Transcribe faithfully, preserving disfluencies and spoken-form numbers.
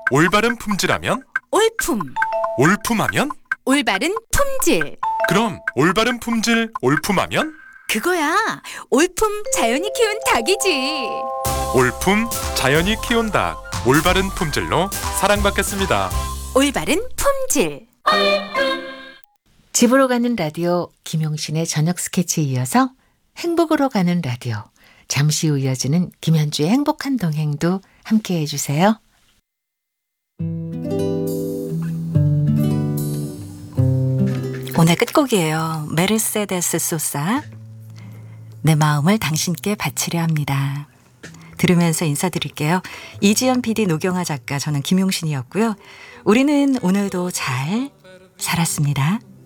올바른 품질하면? 올품. 올품하면? 올바른 품질. 그럼 올바른 품질 올품하면? 그거야. 올품 자연이 키운 닭이지. 올품 자연이 키운 닭. 올바른 품질로 사랑받겠습니다. 올바른 품질. 집으로 가는 라디오 김용신의 저녁 스케치에 이어서 행복으로 가는 라디오. 잠시 후 이어지는 김현주의 행복한 동행도 함께해 주세요. 오늘 끝곡이에요. 메르세데스 소사. 내 마음을 당신께 바치려 합니다. 들으면서 인사드릴게요. 이지연 피디, 노경아 작가, 저는 김용신이었고요. 우리는 오늘도 잘 살았습니다.